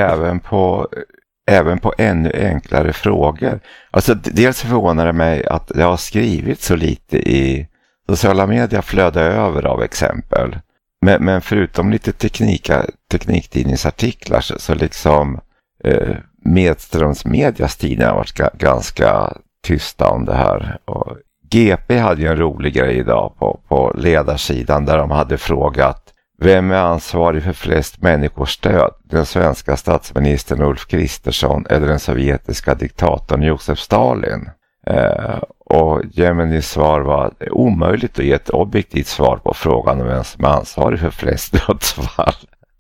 även på ännu enklare frågor. Alltså dels förvånar det mig att det har skrivit så lite i sociala medier, flödar över av exempel. Men förutom lite tekniktidningsartiklar så liksom Medströms medias tidningar har varit ganska tysta om det här. Och GP hade ju en rolig grej idag på ledarsidan där de hade frågat: vem är ansvarig för flest människors död? Den svenska statsministern Ulf Kristersson eller den sovjetiska diktatorn Josef Stalin? Och Geminis svar var omöjligt att ge ett objektivt svar på frågan om vem som är ansvarig för flest dödsfall.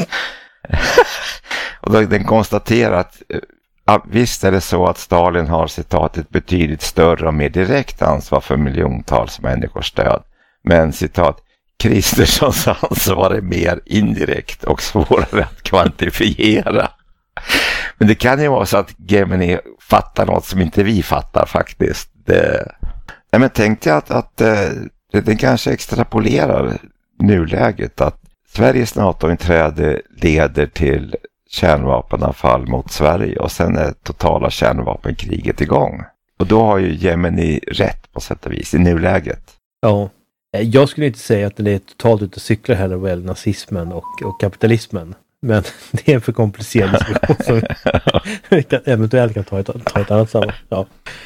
Och då den konstaterar att visst är det så att Stalin har citat ett betydligt större och mer direkt ansvar för miljontals människors död. Men citat, Kristerssons ansvar är mer indirekt och svårare att kvantifiera. Men det kan ju vara så att Gemini fattar något som inte vi fattar faktiskt. Nej, men tänkte jag att den kanske extrapolerar nuläget att Sveriges NATO-inträde leder till kärnvapenanfall mot Sverige och sen är totala kärnvapenkriget igång. Och då har ju Gemini rätt på sätt och vis i nuläget. Ja, jag skulle inte säga att det är totalt ute och cyklar heller väl nazismen och kapitalismen. Men det är en för komplicerad diskussion som vi eventuellt kan ta ett annat sammanhang. Ja.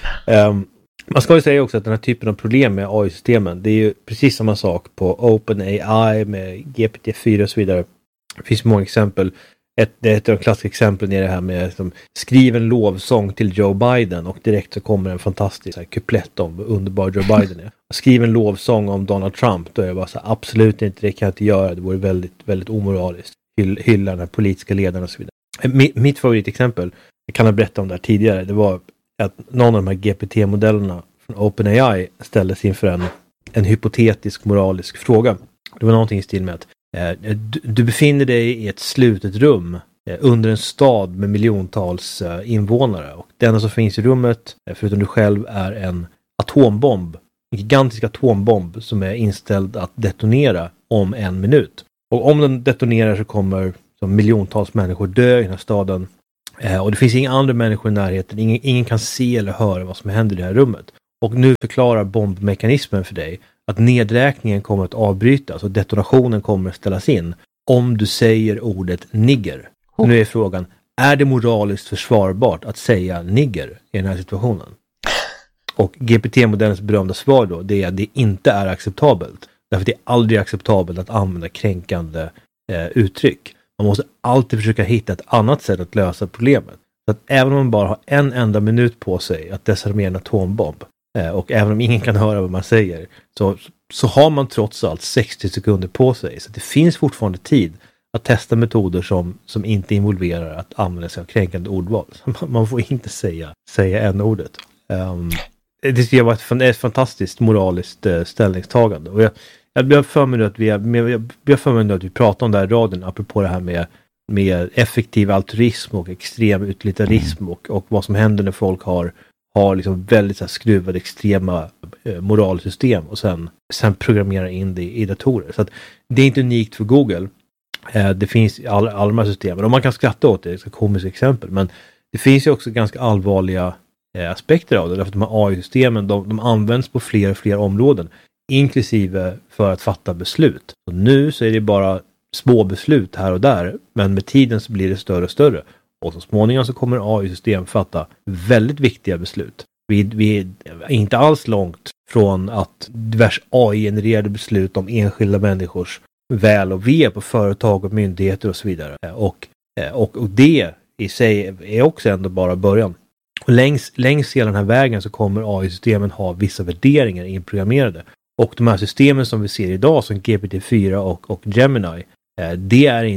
Man ska ju säga också att den här typen av problem med AI-systemen, det är ju precis samma sak på OpenAI med GPT-4 och så vidare. Det finns många exempel. Ett av de klassiska exemplen är det här med liksom, skriv en lovsång till Joe Biden och direkt så kommer en fantastisk här, kuplett om hur underbar Joe Biden är. Skriv en lovsång om Donald Trump, då är det bara så här, absolut inte, det kan jag inte göra, det vore väldigt, väldigt omoraliskt. Hylla den här politiska ledaren och så vidare. Mitt favoritexempel, jag kan ha berättat om det här tidigare, det var att någon av de här GPT-modellerna från OpenAI ställdes inför en hypotetisk moralisk fråga. Det var någonting i stil med att du befinner dig i ett slutet rum under en stad med miljontals invånare och det enda som finns i rummet, förutom du själv, är en atombomb. En gigantisk atombomb som är inställd att detonera om 1 minut. Och om den detonerar så kommer miljontals människor dö i den här staden. Och det finns inga andra människor i närheten. Ingen kan se eller höra vad som händer i det här rummet. Och nu förklarar bombmekanismen för dig att nedräkningen kommer att avbrytas och detonationen kommer att ställas in om du säger ordet nigger. Så nu är frågan, är det moraliskt försvarbart att säga nigger i den här situationen? Och GPT-modellens berömda svar då, det är att det inte är acceptabelt. Därför att det är aldrig acceptabelt att använda kränkande uttryck. Man måste alltid försöka hitta ett annat sätt att lösa problemet. Så att även om man bara har en enda minut på sig att desarmera en atombomb och även om ingen kan höra vad man säger, så så har man trots allt 60 sekunder på sig. Så det finns fortfarande tid att testa metoder som inte involverar att använda sig av kränkande ordval. Man får inte säga n-ordet. Det ska vara ett fantastiskt moraliskt ställningstagande. Och jag har för mig att vi pratar om det här i radion apropå det här med effektiv altruism och extrem utilitarism och vad som händer när folk har liksom väldigt så här skruvade extrema moralsystem och sen programmerar in det i datorer. Så att det är inte unikt för Google. Det finns i alla de här systemen. Och man kan skratta åt det, det är ett komiskt exempel. Men det finns ju också ganska allvarliga aspekter av det. Därför att de här AI-systemen, de används på fler och fler områden. Inklusive för att fatta beslut. Så nu så är det bara små beslut här och där. Men med tiden så blir det större och större. Och så småningom så kommer AI-system fatta väldigt viktiga beslut. Vi är inte alls långt från att diverse AI-genererade beslut om enskilda människors väl och ve på företag och myndigheter och så vidare. Och det i sig är också ändå bara början. Och längs hela den här vägen så kommer AI-systemen ha vissa värderingar inprogrammerade. Och de här systemen som vi ser idag som GPT-4 och Gemini, det är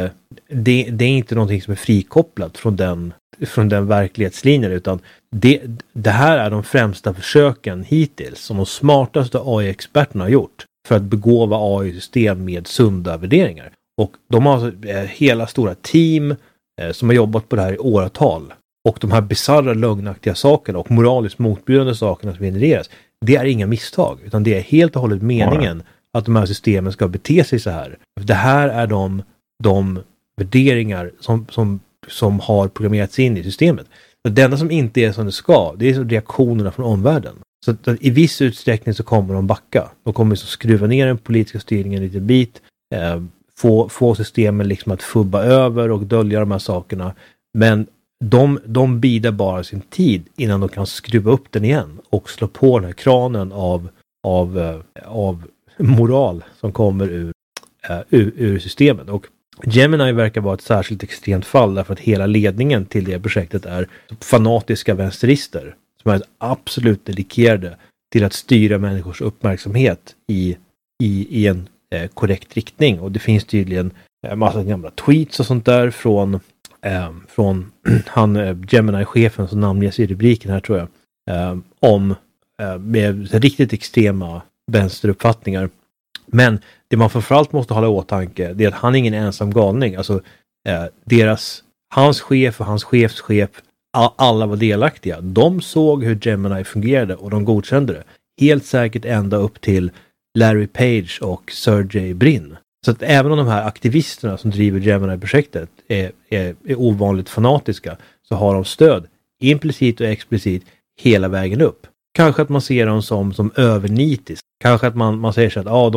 inte någonting som är frikopplat från den verklighetslinjen, utan det här är de främsta försöken hittills som de smartaste AI-experterna har gjort för att begåva AI-system med sunda värderingar. Och de har alltså hela stora team som har jobbat på det här i åratal. Och de här bizarra lögnaktiga sakerna och moraliskt motbjudande sakerna som genereras, det är inga misstag, utan det är helt och hållet meningen att de här systemen ska bete sig så här. Det här är de värderingar som har programmerats in i systemet. Så det enda som inte är som det ska, det är reaktionerna från omvärlden. Så att i viss utsträckning så kommer de backa. De kommer så skruva ner den politiska styrningen lite bit, få systemen liksom att fubba över och dölja de här sakerna. Men de bidar bara sin tid innan de kan skruva upp den igen och slå på den här kranen av moral som kommer ur systemet. Och Gemini verkar vara ett särskilt extremt fall därför att hela ledningen till det projektet är fanatiska vänsterister som är absolut dedikerade till att styra människors uppmärksamhet i en korrekt riktning. Och det finns tydligen en massa gamla tweets och sånt där från han Gemini-chefen som namnges i rubriken här, tror jag, om med riktigt extrema vänsteruppfattningar. Men det man framförallt måste hålla i åtanke, det är att han är ingen ensam galning. Alltså hans chef och hans chefschef, alla var delaktiga. De såg hur Gemini fungerade och de godkände det. Helt säkert ända upp till Larry Page och Sergey Brin. Så att även om de här aktivisterna som driver Gemini-projektet är ovanligt fanatiska, så har de stöd implicit och explicit hela vägen upp. Kanske att man ser dem som övernitisk. Kanske att man säger så att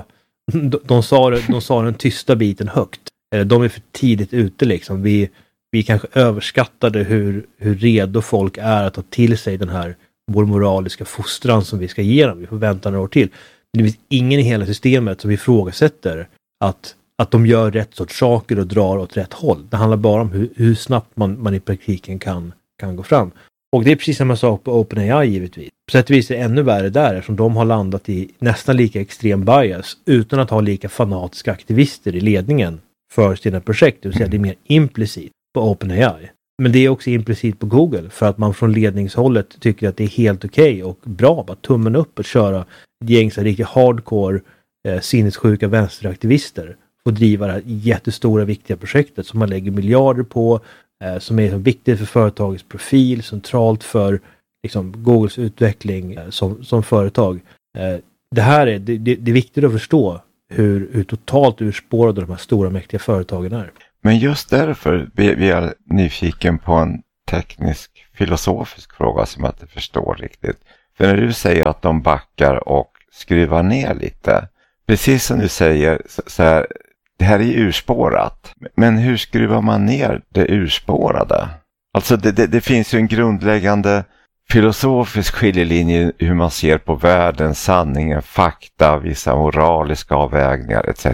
de sa den tysta biten högt. De är för tidigt ute liksom. Vi kanske överskattade hur redo folk är att ta till sig den här vår moraliska fostran som vi ska ge dem. Vi får vänta några år till. Men det finns ingen i hela systemet som ifrågasätter att de gör rätt sorts saker och drar åt rätt håll. Det handlar bara om hur snabbt man i praktiken kan gå fram. Och det är precis samma sak på OpenAI givetvis. På sätt och vis är det ännu värre där eftersom de har landat i nästan lika extrem bias utan att ha lika fanatiska aktivister i ledningen för sina projekt. Det vill säga det är mer implicit på OpenAI. Men det är också implicit på Google för att man från ledningshållet tycker att det är helt okej och bra att tummen upp och köra ett gäng så riktigt hardcore sinnessjuka vänsteraktivister och driva det här jättestora viktiga projektet som man lägger miljarder på, som är så viktigt för företagets profil, centralt för liksom, Googles utveckling som företag. Det här det är viktigt att förstå hur totalt urspårade de här stora mäktiga företagen är. Men just därför vi är nyfiken på en teknisk filosofisk fråga som jag inte förstår riktigt. För när du säger att de backar och skruvar ner lite, precis som du säger så här, det här är urspårat. Men hur skruvar man ner det urspårade? Alltså det finns ju en grundläggande filosofisk skiljelinje hur man ser på världen, sanningen, fakta, vissa moraliska avvägningar etc.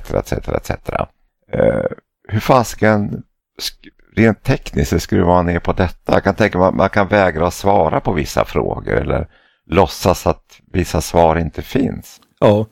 Hur fasken rent tekniskt skruvar man ner på detta? Jag kan tänka mig att man kan vägra att svara på vissa frågor eller låtsas att vissa svar inte finns. Ja,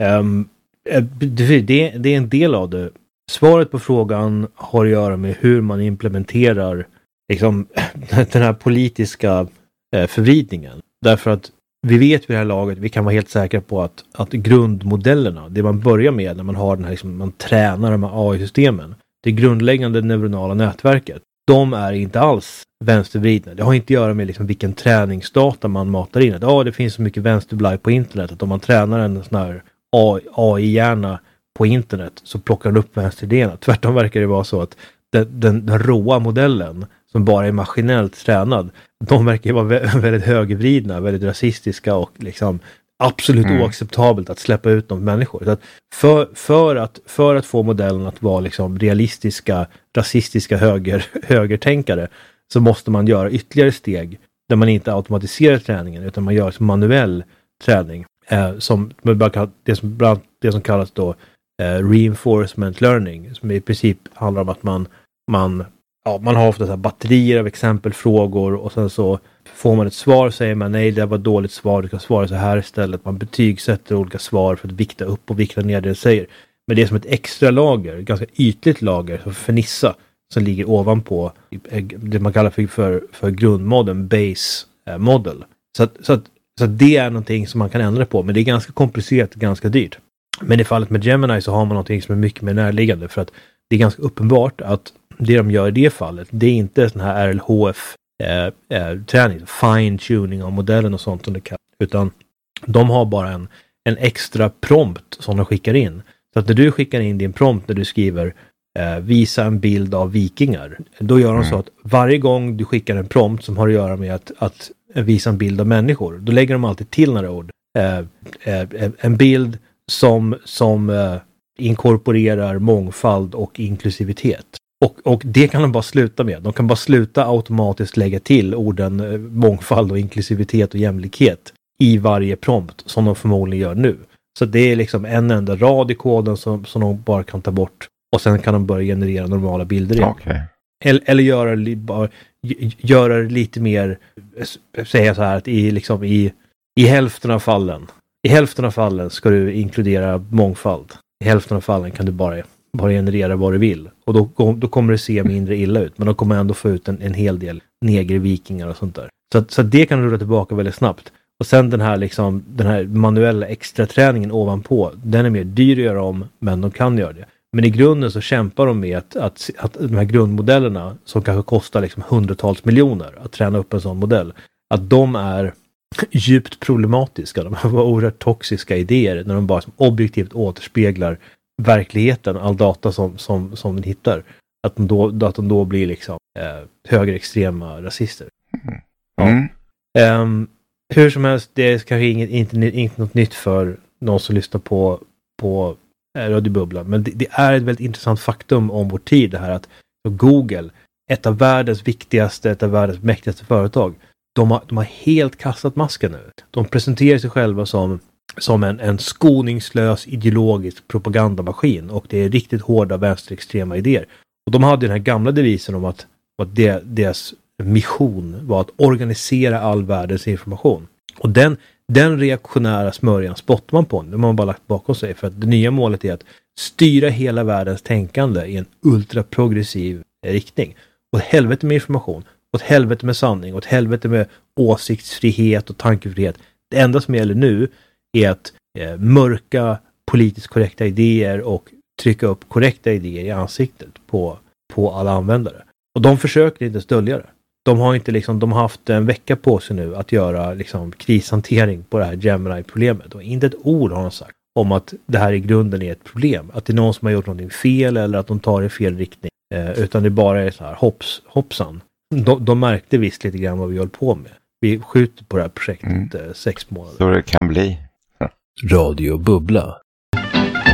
det är en del av det. Svaret på frågan har att göra med hur man implementerar liksom, den här politiska förvridningen. Därför att vi vet vid det här laget, vi kan vara helt säkra på att grundmodellerna, det man börjar med när man har den här, liksom, man tränar de här AI-systemen, det grundläggande neuronala nätverket, de är inte alls vänstervridna. Det har inte att göra med liksom vilken träningsdata man matar in. Att det finns så mycket vänsterblaj på internet att om man tränar en sån här AI-hjärna på internet så plockar den upp vänsteridéerna. Tvärtom verkar det vara så att den råa modellen som bara är maskinellt tränad, de verkar vara väldigt högervridna, väldigt rasistiska och liksom absolut oacceptabelt att släppa ut de människor. Så att för att få modellen att vara liksom realistiska, rasistiska högertänkare så måste man göra ytterligare steg där man inte automatiserar träningen utan man gör manuell träning. Det som kallas då reinforcement learning, som i princip handlar om att man har ofta så här batterier av exempelfrågor och sen så får man ett svar, säger man nej, det var ett dåligt svar, du ska svara så här istället. Man betygsätter olika svar för att vikta upp och vikta ner det säger. Men det är som ett extra lager, ett ganska ytligt lager för fernissa som ligger ovanpå det man kallar för grundmodellen, base model. Så det är någonting som man kan ändra på, men det är ganska komplicerat och ganska dyrt. Men i fallet med Gemini så har man någonting som är mycket mer närliggande, för att det är ganska uppenbart att det de gör i det fallet, det är inte sån här RLHF-träning, fine-tuning av modellen och sånt som det kallas, utan de har bara en extra prompt som de skickar in. Så att när du skickar in din prompt när du skriver visa en bild av vikingar, då gör de så att varje gång du skickar en prompt som har att göra med att visa en bild av människor, då lägger de alltid till några ord. En bild som inkorporerar mångfald och inklusivitet. Och det kan de bara sluta med. De kan bara sluta automatiskt lägga till orden mångfald och inklusivitet och jämlikhet i varje prompt som de förmodligen gör nu. Så det är liksom en enda rad i koden som de bara kan ta bort och sen kan de börja generera normala bilder igen. Okay. Eller göra det lite mer, säga så här, att i hälften av fallen ska du inkludera mångfald. I hälften av fallen kan du bara generera vad du vill. Och då kommer det se mindre illa ut. Men de kommer ändå få ut en hel del negervikingar och sånt där. Så det kan rulla tillbaka väldigt snabbt. Och sen den här manuella extra träningen ovanpå, den är mer dyr att göra om, men de kan göra det. Men i grunden så kämpar de med att de här grundmodellerna som kanske kostar liksom hundratals miljoner att träna upp en sån modell, att de är djupt problematiska. De har oerhört toxiska idéer när de bara som objektivt återspeglar verkligheten, all data som den hittar. Att de då blir liksom högerextrema rasister. Ja. Hur som helst, det är kanske inte något nytt för någon som lyssnar på Radio Bubbla, men det är ett väldigt intressant faktum om vår tid, det här att Google, ett av världens viktigaste, ett av världens mäktigaste företag, de har helt kastat masken nu. De presenterar sig själva som en skoningslös ideologisk propagandamaskin, och det är riktigt hårda vänsterextrema idéer. Och de hade den här gamla devisen om att deras mission var att organisera all världens information. Och den reaktionära smörjan spottar man på. Det har man bara lagt bakom sig, för att det nya målet är att styra hela världens tänkande i en ultraprogressiv riktning. Åt helvete med information, åt helvete med sanning, åt helvete med åsiktsfrihet och tankefrihet. Det enda som gäller nu är att mörka politiskt korrekta idéer och trycka upp korrekta idéer i ansiktet på alla användare. Och de försöker inte dölja det. De har haft en vecka på sig nu att göra liksom krishantering på det här Gemini-problemet. Och inte ett ord har de sagt om att det här i grunden är ett problem. Att det är någon som har gjort någonting fel eller att de tar i fel riktning. Utan det bara är så här hoppsan. De märkte visst lite grann vad vi höll på med. Vi skjuter på det här projektet 6 månader. Så det kan bli. Radio Bubbla.